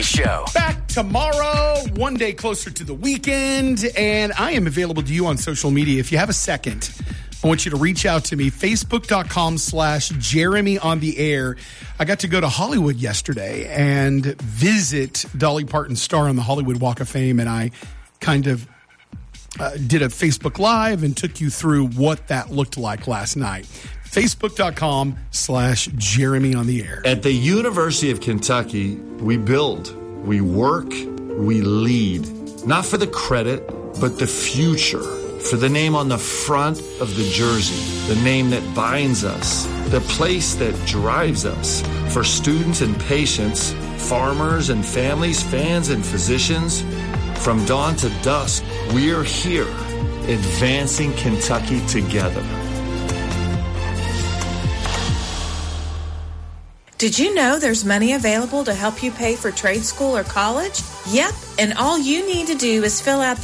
Jeremy Show. Back tomorrow, one day closer to the weekend, and I am available to you on social media. If you have a second, I want you to reach out to me, facebook.com/Jeremy on the air. I got to go to Hollywood yesterday and visit Dolly Parton's star on the Hollywood Walk of Fame, and I kind of did a Facebook Live and took you through what that looked like last night. Facebook.com/Jeremy on the air. At the University of Kentucky, we build, we work, we lead. Not for the credit, but the future. For the name on the front of the jersey, the name that binds us, the place that drives us. For students and patients, farmers and families, fans and physicians, from dawn to dusk, we're here, advancing Kentucky together. Did you know there's money available to help you pay for trade school or college? Yep, and all you need to do is fill out the